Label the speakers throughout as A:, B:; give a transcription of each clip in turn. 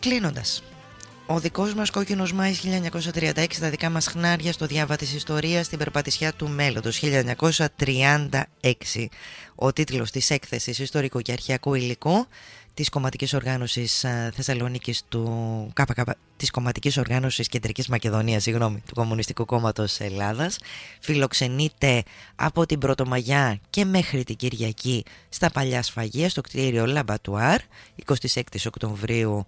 A: Κλείνοντας, ο δικός μας κόκκινος Μάης 1936, τα δικά μας χνάρια στο διάβα της ιστορίας, στην περπατησιά του μέλλοντος 1936. Ο τίτλος της έκθεσης ιστορικού και αρχαιακού υλικού της κομματικής οργάνωσης Θεσσαλονίκης του της κομματικής οργάνωσης Κεντρικής Μακεδονίας, του Κομμουνιστικού Κόμματος Ελλάδας, φιλοξενείται από την Πρωτομαγιά και μέχρι την Κυριακή στα Παλιά Σφαγεία, στο κτίριο Λαμπατουάρ, 26 Οκτωβρίου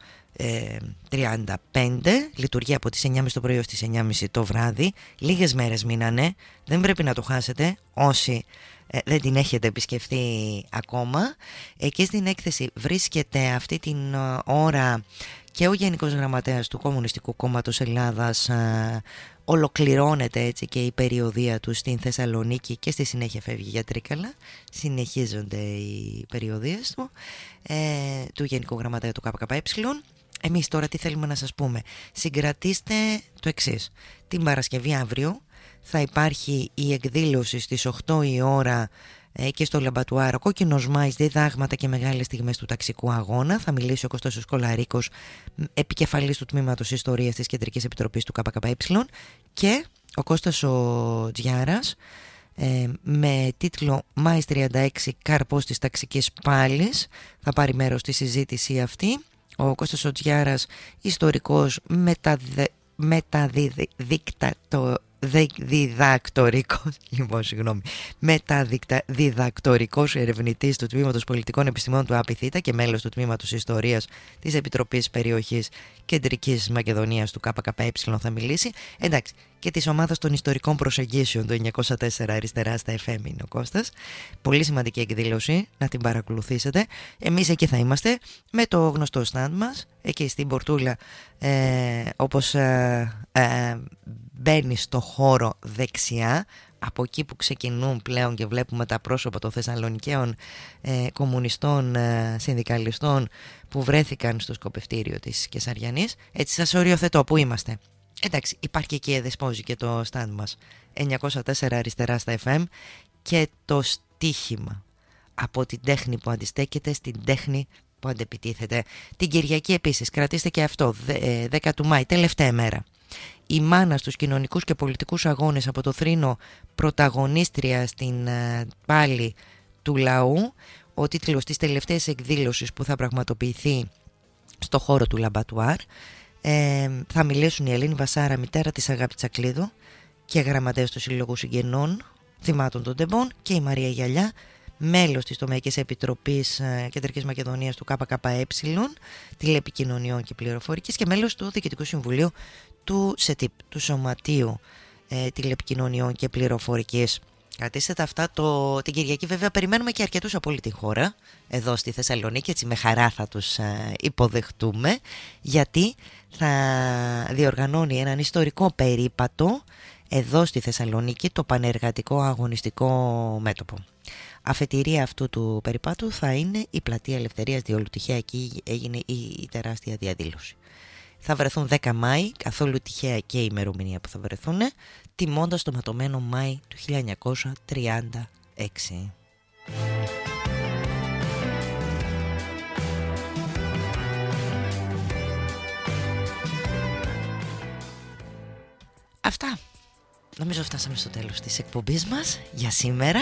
A: 35, λειτουργεί από τις 9.30 το πρωί ως τις 9.30 το βράδυ. Λίγες μέρες μείνανε, δεν πρέπει να το χάσετε όσοι δεν την έχετε επισκεφτεί ακόμα. Εκεί στην έκθεση βρίσκεται αυτή την ώρα και ο Γενικός Γραμματέας του Κομμουνιστικού Κόμματος Ελλάδας, ολοκληρώνεται έτσι και η περιοδεία του στην Θεσσαλονίκη και στη συνέχεια φεύγει για Τρίκαλα. Συνεχίζονται οι περιοδίες του Γενικού Γραμματέα του ΚΚΕ. Εμείς τώρα τι θέλουμε να σας πούμε? Συγκρατήστε το εξής: την Παρασκευή αύριο θα υπάρχει η εκδήλωση στις 8 η ώρα και στο Λαμπατουάρ, ο Κόκκινος Μάης, διδάγματα και μεγάλες στιγμές του ταξικού αγώνα. Θα μιλήσει ο Κώστας Σκολαρίκος, επικεφαλής του Τμήματος Ιστορίας της Κεντρικής Επιτροπής του ΚΚΕ, και ο Κώστας ο Τζιάρας, με τίτλο Μάης 36, καρπός της ταξικής πάλης, θα πάρει μέρος στη συζήτηση αυτή. Ο Κώστας ο Τζιάρας, ιστορικός, μεταδιδακτορικός ερευνητής του Τμήματος Πολιτικών Επιστημών του ΑΠΙΘΙΤΑ και μέλος του Τμήματος Ιστορίας της Επιτροπής Περιοχής Κεντρικής Μακεδονίας του ΚΚΕ θα μιλήσει. Εντάξει, και της ομάδας των ιστορικών προσεγγίσεων του 904 αριστερά στα FM είναι ο Κώστας. Πολύ σημαντική εκδήλωση, να την παρακολουθήσετε. Εμείς εκεί θα είμαστε με το γνωστό stand μας, εκεί στην Πορτούλα, όπως μπαίνει στο χώρο δεξιά, από εκεί που ξεκινούν πλέον και βλέπουμε τα πρόσωπα των Θεσσαλονικαίων κομμουνιστών συνδικαλιστών που βρέθηκαν στο σκοπευτήριο της Κεσαριανής. Έτσι σας οριοθετώ που είμαστε. Εντάξει, υπάρχει εκεί εδεσπόζει και το stand μας 904 αριστερά στα FM και το στίχημα: από την τέχνη που αντιστέκεται στην τέχνη που αντεπιτίθεται. Την Κυριακή επίσης, κρατήστε και αυτό, 10 του Μάη, τελευταία μέρα, η μάνα στους κοινωνικούς και πολιτικούς αγώνες από το Θρήνο, πρωταγωνίστρια στην πάλη του λαού. Ο τίτλος της τελευταίας εκδήλωσης που θα πραγματοποιηθεί στο χώρο του Λαμπατουάρ. Θα μιλήσουν η Ελένη Βασάρα, μητέρα της Αγάπη Τσακλίδου και γραμματέας του Συλλόγου Συγγενών Θυμάτων των Τεμπών, και η Μαρία Γιαλιά, μέλος της Τομεακής Επιτροπής Κεντρικής Μακεδονίας του ΚΚΕ, τηλεπικοινωνιών και πληροφορικής, και μέλος του Διοικητικού Συμβουλίου του ΣΕΤΙΠ, του Σωματείου Τηλεπικοινωνιών και Πληροφορικής. Κρατήστε τα αυτά. Την Κυριακή βέβαια περιμένουμε και αρκετούς από όλη την χώρα εδώ στη Θεσσαλονίκη, έτσι με χαρά θα τους υποδεχτούμε, γιατί θα διοργανώνει έναν ιστορικό περίπατο εδώ στη Θεσσαλονίκη το Πανεργατικό Αγωνιστικό Μέτωπο. Αφετηρία αυτού του περιπάτου θα είναι η Πλατεία Ελευθερίας, διόλου τυχαία εκεί έγινε η τεράστια διαδήλωση. Θα βρεθούν 10 Μάη, καθόλου τυχαία και η ημερομηνία που θα βρεθούν, τιμώντας το ματωμένο Μάη του 1936. Αυτά. Νομίζω φτάσαμε στο τέλος της εκπομπής μας για σήμερα.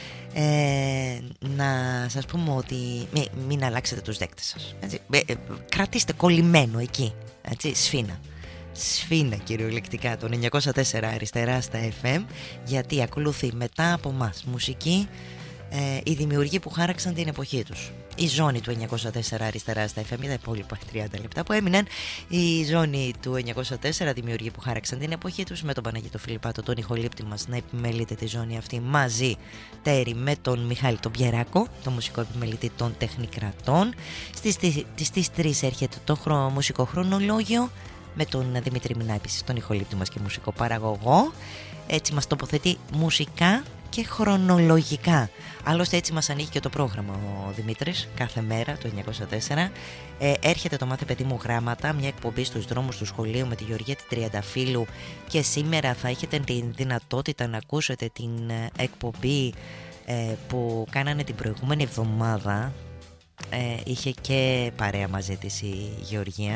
A: Να σας πούμε ότι μην αλλάξετε τους δέκτες σας, έτσι. Κρατήστε κολλημένο εκεί, έτσι, σφίνα κυριολεκτικά τον 904 αριστερά στα FM, γιατί ακολουθεί μετά από μας μουσική, οι δημιουργοί που χάραξαν την εποχή τους. Η ζώνη του 904 αριστερά στα FM, τα υπόλοιπα 30 λεπτά που έμειναν, η ζώνη του 904, δημιουργοί που χάραξαν την εποχή τους, με τον Παναγίτο Φιλιππάτο, τον ηχολήπτη μας, να επιμελείται τη ζώνη αυτή μαζί τέρι με τον Μιχάλη τον Πιεράκο, τον μουσικό επιμελητή των Τεχνικρατών. Στις 3 έρχεται το μουσικό χρονολόγιο με τον Δημήτρη Μινά, επίσης τον ηχολήπτη μας και μουσικό παραγωγό. Έτσι μας τοποθετεί μουσικά και χρονολογικά. Άλλωστε έτσι μας ανοίγει και το πρόγραμμα ο Δημήτρης κάθε μέρα το 904. Έρχεται το Μάθε Παιδί μου Γράμματα, μια εκπομπή στους δρόμους του σχολείου με τη Γεωργία τη Τριανταφύλου, και σήμερα θα έχετε την δυνατότητα να ακούσετε την εκπομπή που κάνανε την προηγούμενη εβδομάδα. Είχε και παρέα μαζί της η Γεωργία.